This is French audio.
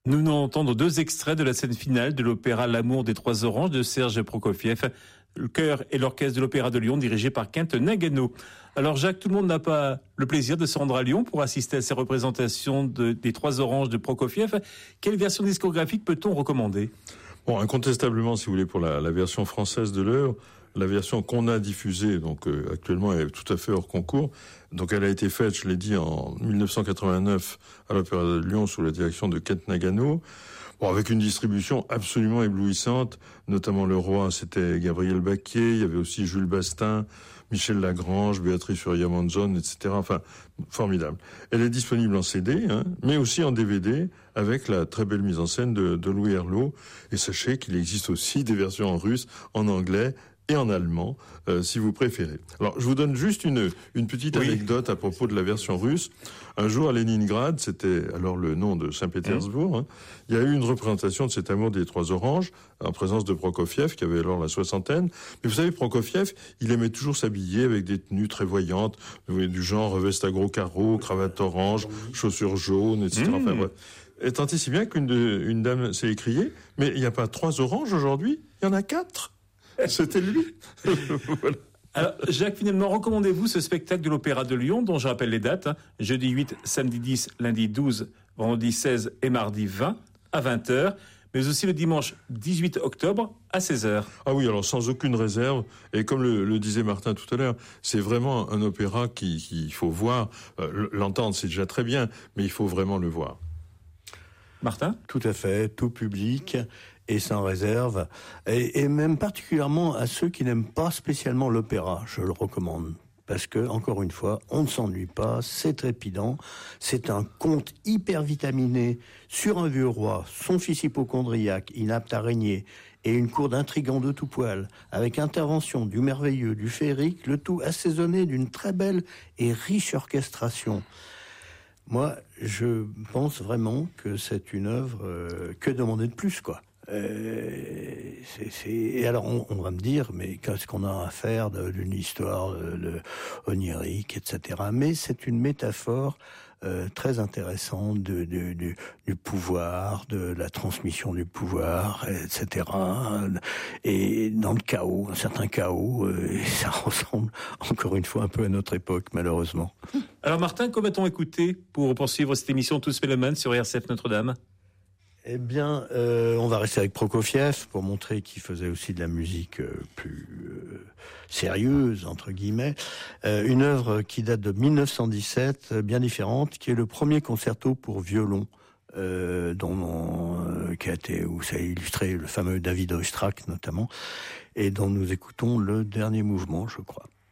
Nous venons d'entendre 2 extraits de la scène finale de l'opéra L'amour des trois oranges de Serge Prokofiev, le chœur et l'orchestre de l'Opéra de Lyon dirigé par Quinte Nagano. Alors Jacques, tout le monde n'a pas le plaisir de se rendre à Lyon pour assister à ces représentations des trois oranges de Prokofiev. Quelle version discographique peut-on recommander ? Bon, incontestablement, si vous voulez, pour la version française de l'œuvre, la version qu'on a diffusée, donc actuellement, est tout à fait hors concours. Donc elle a été faite, je l'ai dit, en 1989 à l'Opéra de Lyon sous la direction de Quinte Nagano. Bon, avec une distribution absolument éblouissante, notamment le roi, c'était Gabriel Baquier, il y avait aussi Jules Bastin, Michel Lagrange, Béatrice Furia-Monzon, etc. Enfin, formidable. Elle est disponible en CD, mais aussi en DVD, avec la très belle mise en scène de Louis Herlot. Et sachez qu'il existe aussi des versions en russe, en anglais et en allemand, si vous préférez. Alors, je vous donne juste une petite anecdote à propos de la version russe. Un jour, à Leningrad, c'était alors le nom de Saint-Pétersbourg, il y a eu une représentation de cet amour des trois oranges, en présence de Prokofiev, qui avait alors la soixantaine. Mais vous savez, Prokofiev, il aimait toujours s'habiller avec des tenues très voyantes, du genre veste à gros carreaux, cravate orange, chaussures jaunes, etc. Enfin, bref. Et tant et si bien qu'une dame s'est écriée, mais il n'y a pas 3 oranges aujourd'hui, il y en a 4. C'était lui. Voilà. Alors, Jacques, finalement, recommandez-vous ce spectacle de l'Opéra de Lyon, dont je rappelle les dates, jeudi 8, samedi 10, lundi 12, vendredi 16 et mardi 20, à 20h, mais aussi le dimanche 18 octobre, à 16h. Ah oui, alors sans aucune réserve, et comme le disait Martin tout à l'heure, c'est vraiment un opéra qu'il faut voir, l'entendre c'est déjà très bien, mais il faut vraiment le voir. Martin ? Tout à fait, tout public et sans réserve, et même particulièrement à ceux qui n'aiment pas spécialement l'opéra, je le recommande. Parce que, encore une fois, on ne s'ennuie pas, c'est trépidant, c'est un conte hyper vitaminé sur un vieux roi, son fils hypocondriaque, inapte à régner, et une cour d'intrigants de tout poil, avec intervention du merveilleux, du féerique, le tout assaisonné d'une très belle et riche orchestration. Moi, je pense vraiment que c'est une œuvre, que demander de plus, quoi. Et alors on va me dire, mais qu'est-ce qu'on a à faire d'une histoire de onirique, etc. Mais c'est une métaphore très intéressante du pouvoir, de la transmission du pouvoir, etc. Et dans le chaos, un certain chaos, et ça ressemble encore une fois un peu à notre époque, malheureusement. Alors Martin, que va-t-on écouter pour poursuivre cette émission Tous Mélomanes sur RCF Notre-Dame ? Eh bien, on va rester avec Prokofiev pour montrer qu'il faisait aussi de la musique plus sérieuse, entre guillemets. Une œuvre qui date de 1917, bien différente, qui est le premier concerto pour violon, où ça a illustré le fameux David Oistrakh notamment, et dont nous écoutons le dernier mouvement, je crois.